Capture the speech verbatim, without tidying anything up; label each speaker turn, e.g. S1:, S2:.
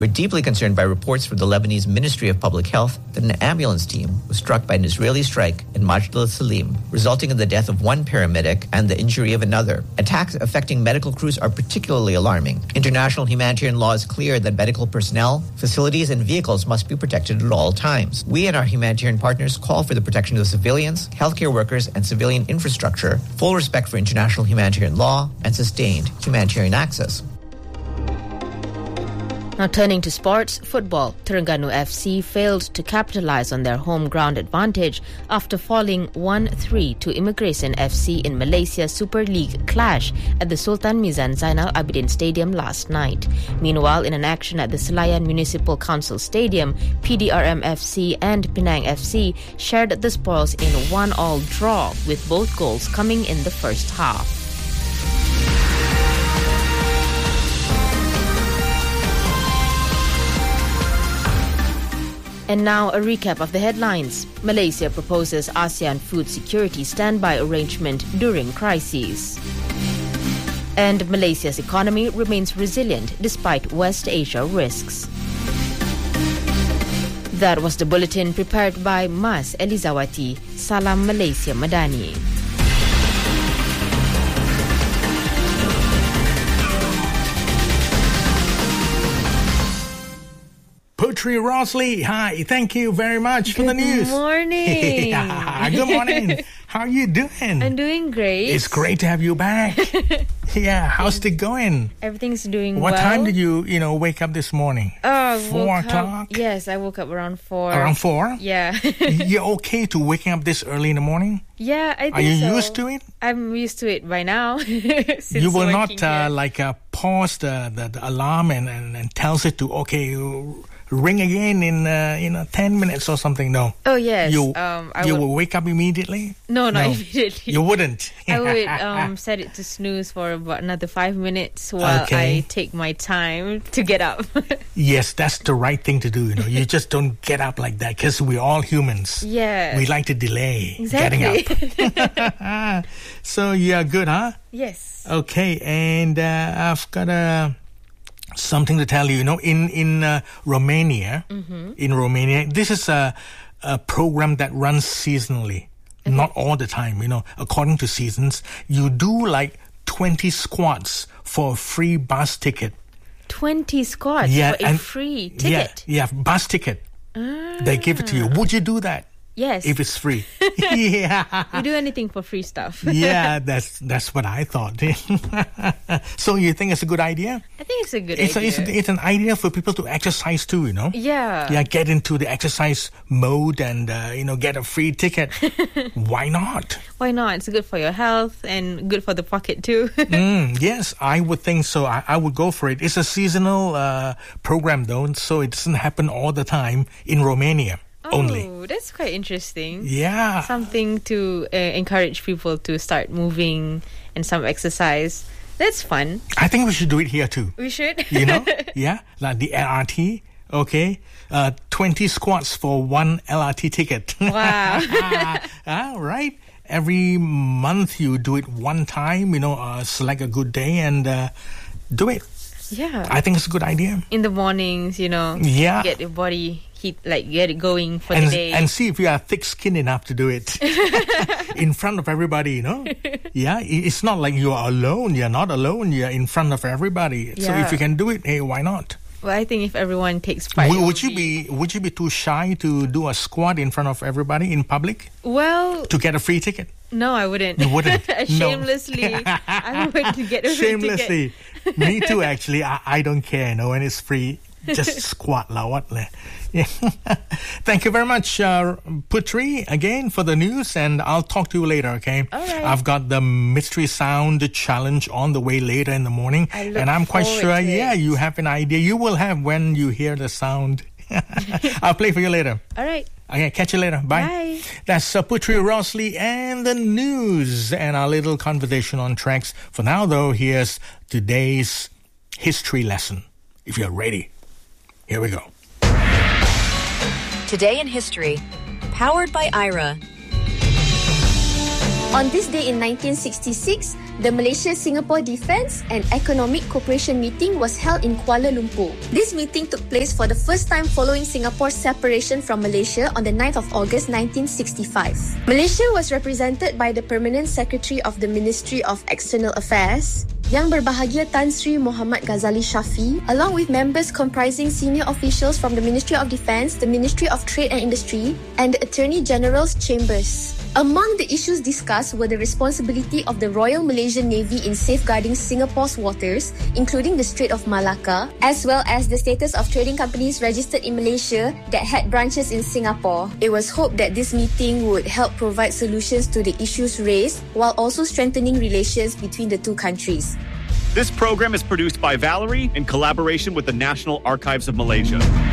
S1: We're deeply concerned by reports from the Lebanese Ministry of Public Health that an ambulance team was struck by an Israeli strike in Majd al-Salim, resulting in the death of one paramedic and the injury of another. Attacks affecting medical crews are particularly alarming. International humanitarian law is clear that medical personnel, facilities, and vehicles must be protected at all times. We and our humanitarian partners call for the protection of civilians, healthcare workers, and civilian infrastructure, full respect for international humanitarian law, and sustained humanitarian access.
S2: Now turning to sports, football, Terengganu F C failed to capitalize on their home ground advantage after falling one three to Immigration F C in Malaysia's Super League clash at the Sultan Mizan Zainal Abidin Stadium last night. Meanwhile, in an action at the Selayar Municipal Council Stadium, P D R M F C and Penang F C shared the spoils in a one-all draw, with both goals coming in the first half. And now a recap of the headlines. Malaysia proposes ASEAN food security standby arrangement during crises. And Malaysia's economy remains resilient despite West Asia risks. That was the bulletin prepared by Mas Elizawati. Salam Malaysia Madani.
S3: Putri Rosley, hi, thank you very much for
S2: Good
S3: the news.
S2: Good morning.
S3: Yeah, good morning. How are you doing?
S2: I'm doing great.
S3: It's great to have you back. Yeah, how's it going?
S2: Everything's doing
S3: what
S2: well.
S3: What time did you, you know, wake up this morning?
S2: Oh,
S3: Four o'clock?
S2: Up, yes, I woke up around four.
S3: Around four?
S2: Yeah.
S3: You're okay to waking up this early in the morning?
S2: Yeah, I think so.
S3: Are you so. used to it?
S2: I'm used to it by now.
S3: You will not uh, like uh, pause the, the, the alarm and, and, and tells it to, okay, ring again in uh, you know ten minutes or something. No.
S2: Oh yes.
S3: You
S2: um, I
S3: you
S2: would...
S3: will wake up immediately.
S2: No, not
S3: no.
S2: immediately.
S3: You wouldn't.
S2: I would um, set it to snooze for about another five minutes while
S3: okay.
S2: I take my time to get up.
S3: Yes, that's the right thing to do. You know, you just don't get up like that because we're all humans.
S2: Yeah.
S3: We like to delay
S2: exactly.
S3: getting up. So yeah, good, huh?
S2: Yes.
S3: Okay, and uh, I've got a. Something to tell you, you know, in in uh, Romania, mm-hmm. in Romania, this is a, a program that runs seasonally, okay. not all the time. You know, according to seasons, you do like twenty squats for a free bus ticket.
S2: Twenty squats
S3: yeah,
S2: for a free ticket.
S3: Yeah, yeah, bus ticket.
S2: Ah.
S3: They give it to you. Would you do that?
S2: Yes.
S3: If it's free. Yeah.
S2: We do anything for free stuff.
S3: Yeah, that's that's what I thought. So you think it's a good idea?
S2: I think it's a good
S3: it's
S2: idea.
S3: A, it's, a, it's an idea for people to exercise too, you know?
S2: Yeah.
S3: Yeah, get into the exercise mode and, uh, you know, get a free ticket. Why not?
S2: Why not? It's good for your health and good for the pocket too.
S3: mm, yes, I would think so. I, I would go for it. It's a seasonal uh, program though, so it doesn't happen all the time in Romania.
S2: Oh,
S3: only.
S2: That's quite interesting.
S3: Yeah.
S2: Something to uh, encourage people to start moving and some exercise. That's fun.
S3: I think we should do it here too.
S2: We should.
S3: You know? Yeah. Like the L R T. Okay. Uh, twenty squats for one L R T ticket.
S2: Wow.
S3: Ah, right. Every month you do it one time, you know, uh, select a good day and uh, do it.
S2: Yeah.
S3: I think it's a good idea.
S2: In the mornings, you know.
S3: Yeah.
S2: Get your body heat, like get it going for
S3: and,
S2: the day.
S3: And see if you are thick-skinned enough to do it. In front of everybody, you know. Yeah. It's not like you are alone. You're not alone. You're in front of everybody.
S2: Yeah.
S3: So if you can do it, hey, why not?
S2: Well, I think if everyone takes part,
S3: would, would you be Would you be too shy to do a squat in front of everybody in public?
S2: Well,
S3: to get a free ticket?
S2: No, I wouldn't.
S3: You wouldn't?
S2: Shamelessly, no. I would to get a free
S3: Shamelessly.
S2: ticket.
S3: Me too, actually. I, I don't care, you know, when it's free. Just squat la what le. Yeah. Thank you very much, uh, Putri, again for the news, and I'll talk to you later, okay?
S2: All right.
S3: I've got the Mystery Sound Challenge on the way later in the morning,
S2: I look
S3: and I'm quite sure,
S2: to
S3: yeah,
S2: it.
S3: you have an idea. You will have when you hear the sound. I'll play for you later.
S2: All right.
S3: Okay, catch you later. Bye.
S2: Bye.
S3: That's uh, Putri Rosley and the news and our little conversation on tracks. For now, though, here's today's history lesson. If you're ready, here we go.
S4: Today in History, powered by I R A.
S5: On this day in nineteen sixty-six,
S4: The Malaysia-Singapore Defence and Economic Cooperation meeting was held in Kuala Lumpur. This meeting took place for the first time following Singapore's separation from Malaysia on the ninth of August nineteen sixty-five. Malaysia was represented by the Permanent Secretary of the Ministry of External Affairs, Yang Berbahagia Tan Sri Muhammad Ghazali Shafi, along with members comprising senior officials from the Ministry of Defence, the Ministry of Trade and Industry, and the Attorney General's chambers. Among the issues discussed were the responsibility of the Royal Malaysian Navy in safeguarding Singapore's waters, including the Strait of Malacca, as well as the status of trading companies registered in Malaysia that had branches in Singapore. It was hoped that this meeting would help provide solutions to the issues raised, while also strengthening relations between the two countries.
S5: This program is produced by Valerie in collaboration with the National Archives of Malaysia.